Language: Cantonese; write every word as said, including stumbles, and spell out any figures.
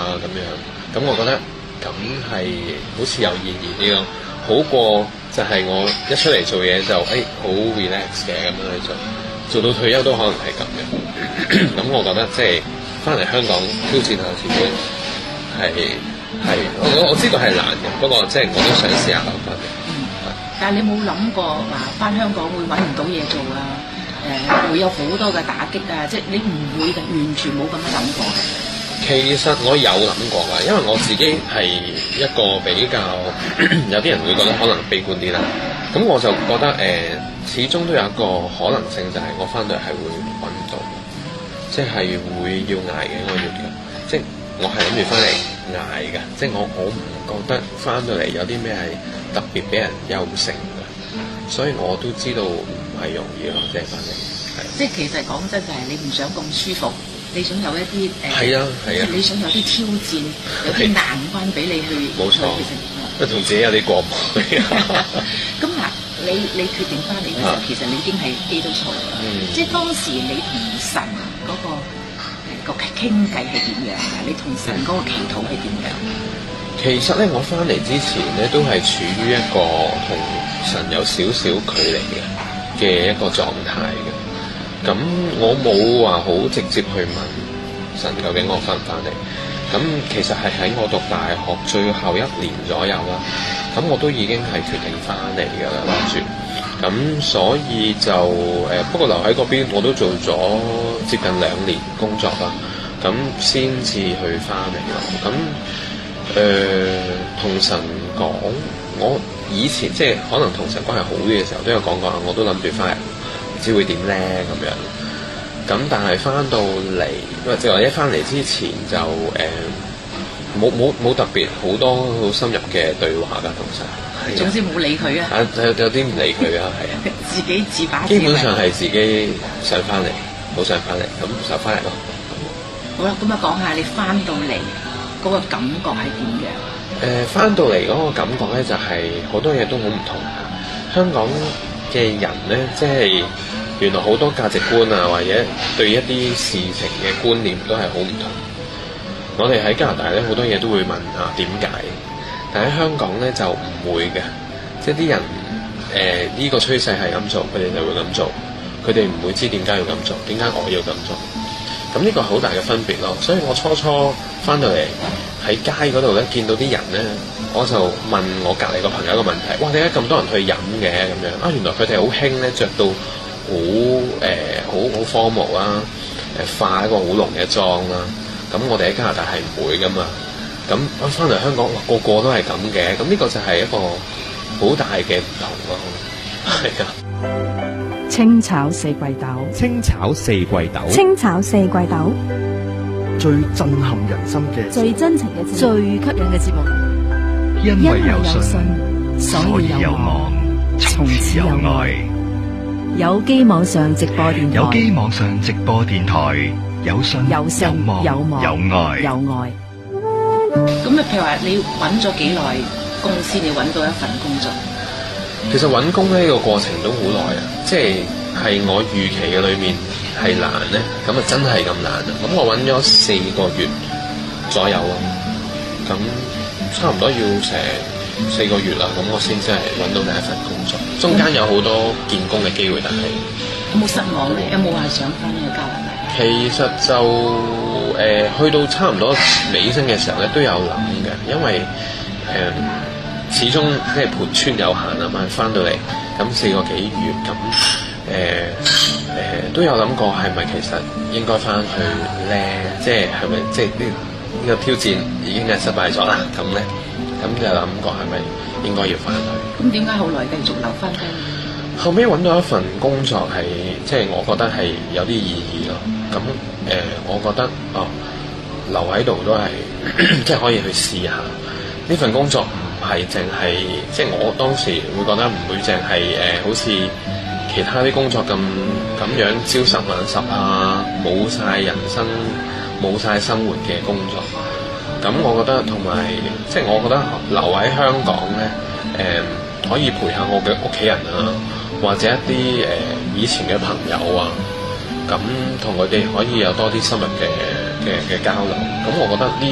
啊咁樣。咁我覺得咁係好似有意義啲咯，好過就係我一出嚟做嘢就誒好 relax 嘅咁樣去做，做到退休都可能係咁嘅。咁我覺得即係翻嚟香港挑戰下自己係係我我知道係難嘅，不過即係我都想試下留翻嚟。 但係你冇諗過話翻香港會揾唔到嘢做啊？誒、呃、會有好多嘅打擊啊！即係你唔會嘅，完全冇咁樣諗過嘅。 其實我有諗過㗎，因為我自己係一個比較有啲人會覺得可能悲觀啲啦。咁我就覺得誒、呃，始終都有一個可能性，就係我翻到嚟係會揾唔到，即係會要捱幾個月嘅。即係我係諗住翻嚟捱嘅，即係我我唔覺得翻到嚟有啲咩係特別俾人優勝嘅，所以我都知道唔係容易咯，即係翻嚟。 即係其實講真就係你唔想咁舒服，你想有一啲誒， 係啊係啊， 你想有啲挑戰，有啲難關俾你去。 冇錯，即係同自己有啲過唔去。 咁嗱，你你決定翻嚟嘅時候，其實你已經係基督徒啦。嗯、即係當時你同神嗰、嗰個個傾偈係點樣啊？你同神嗰個祈禱係點樣？ 其實咧，我翻嚟之前咧，都係處於一個同神有少少距離嘅嘅一個狀態嘅。咁我冇話好直接去問神究竟我翻唔翻嚟。咁其實係喺我讀大學最後一年左右啦。咁我都已經係決定翻嚟㗎啦，諗住。咁所以就誒、呃，不過留喺嗰邊我都做咗接近兩年工作啦。咁先至去翻嚟咯。咁誒同、呃、神講，我以前即係可能同神關係好啲嘅時候，都有講過，我都諗住翻嚟，唔知會點咧咁樣。咁但係翻到嚟，或者話一翻嚟之前就誒冇冇冇特別好多好深入嘅對話㗎，同神。 總之冇理佢啊！ 啊有有啲唔理佢啊，係啊。 自己自把自為。 基本上係自己想翻嚟，好想翻嚟，咁就翻嚟咯。 好啦，咁啊講下你翻到嚟嗰個感覺係點樣？ 誒翻、呃、到嚟嗰個感覺咧，就係、是、好多嘢都好唔同。香港嘅人咧，即係原來好多價值觀啊，或者對一啲事情嘅觀念都係好唔同。我哋喺加拿大咧，好多嘢都會問啊點解，但喺香港咧就唔會嘅。即係啲人誒呢、呃呢個趨勢係咁做，佢哋就會咁做。佢哋唔會知點解要咁做，點解我要咁做。咁呢個好大嘅分別咯。所以我初初翻到嚟喺街嗰度咧，見到啲人咧，我就問我隔離個朋友一個問題：哇，點解咁多人去飲嘅咁樣？啊，原來佢哋好興咧，着到好誒好好 formal 啦，誒化一個好濃嘅妝啦。咁我哋喺加拿大係唔會噶嘛。咁我翻嚟香港，哇，個個都係咁嘅。咁呢個就係一個好大嘅唔同咯。係啊。 清炒四季豆， 清炒四季豆， 清炒四季豆， 最震撼人心嘅， 最真情嘅節目，最吸引嘅節目。 因為有信， 所以有望， 從此有愛。 有機網上直播電台， 有機網上直播電台，有信， 有信， 有望， 有望， 有愛， 有愛。 咁啊，譬如話你揾咗幾耐公司，你揾到一份工作？ 其實揾工呢個過程都好耐啊，即係係我預期嘅裏面係難咧，咁啊真係咁難啊！咁我揾咗四個月左右咯，咁差唔多要成四個月啦，咁我先真係揾到第一份工作。中間有好多見工嘅機會，但係有冇失望咧？有冇話想翻呢個加拿大？ 其實就誒、呃、去到差唔多尾聲嘅時候咧，都有諗嘅，因為誒。呃始終即係盤川有限啊嘛，翻到嚟咁四個幾月咁誒誒都有諗過係咪其實應該翻去咧？即係係咪即係呢呢個挑戰已經係失敗咗啦？咁咧咁就諗過係咪應該要翻去？ 咁點解後來繼續留翻低？ 後尾揾到一份工作係即係我覺得係有啲意義咯。咁誒、呃，我覺得哦留喺度都係即係可以去試下呢份工作。係淨係即係我當時會覺得唔會淨係誒好似其他啲工作咁咁樣朝十晚十啊，冇晒人生冇晒生活嘅工作。咁我覺得同埋即係我覺得留喺香港咧誒、呃、可以陪下我嘅屋企人啊，或者一啲誒、呃、以前嘅朋友啊，咁同佢哋可以有多啲深入嘅嘅嘅交流。咁我覺得呢